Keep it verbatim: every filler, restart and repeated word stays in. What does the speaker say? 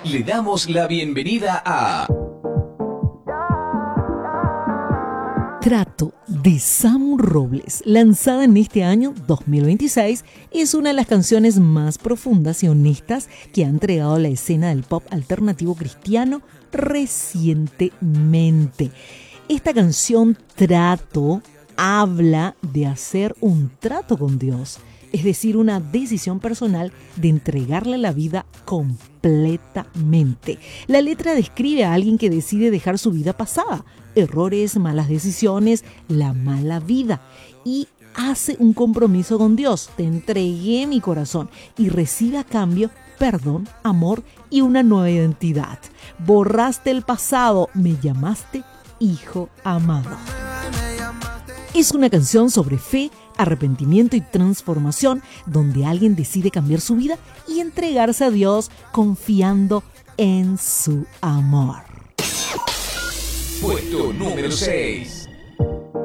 Le damos la bienvenida a Trato de Samu Robles, lanzada en este año dos mil veintiséis, es una de las canciones más profundas y honestas que ha entregado la escena del pop alternativo cristiano recientemente. Esta canción, Trato, habla de hacer un trato con Dios, es decir, una decisión personal de entregarle la vida completamente. La letra describe a alguien que decide dejar su vida pasada, errores, malas decisiones, la mala vida, y hace un compromiso con Dios. Te entregué mi corazón y recibe a cambio perdón, amor y una nueva identidad. Borraste el pasado, me llamaste hijo amado. Es una canción sobre fe, arrepentimiento y transformación, donde alguien decide cambiar su vida y entregarse a Dios confiando en su amor. puesto número seis.